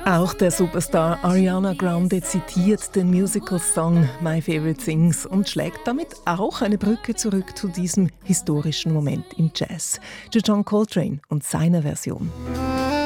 Auch der Superstar Ariana Grande zitiert den Musical-Song «My Favorite Things» und schlägt damit auch eine Brücke zurück zu diesem historischen Moment im Jazz. John Coltrane und seiner Version.